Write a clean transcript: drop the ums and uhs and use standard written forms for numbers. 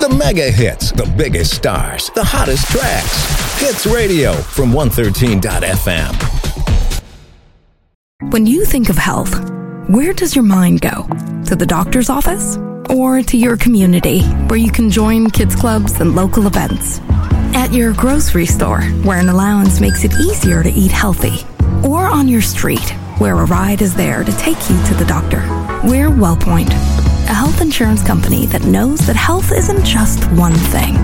The mega hits, the biggest stars, the hottest tracks. Hits Radio from 113.fm. When you think of health, where does your mind go? To the doctor's office? Or to your community, where you can join kids clubs and local events? At your grocery store, where an allowance makes it easier to eat healthy? Or on your street, where a ride is there to take you to the doctor? We're WellPoint, a health insurance company that knows that health isn't just one thing.